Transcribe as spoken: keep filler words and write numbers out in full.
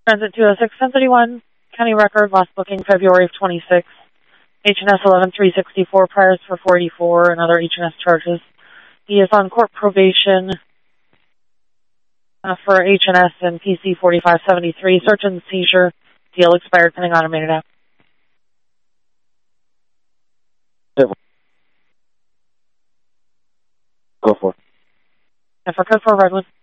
Transit two oh six, ten thirty-one, county record, last booking February of twenty-six. H and S eleven three sixty-four, priors for four eighty-four, and other H and S charges. He is on court probation uh, for H and S and P C forty-five seventy-three. Search and seizure. Deal expired pending automated app. Go for it. And for code for Redwood.